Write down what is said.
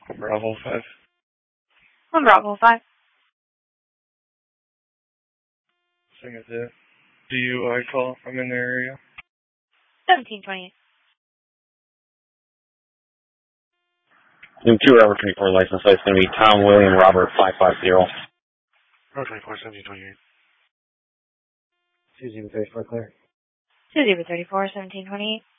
Bravo 5. On Bravo 5. Sing it to DUI call from in the area. 1728. In 2 Robert 24 license plate, it's going to be Tom William Robert 550. Robert 24, 1728. 2034 clear. 2034, 1728.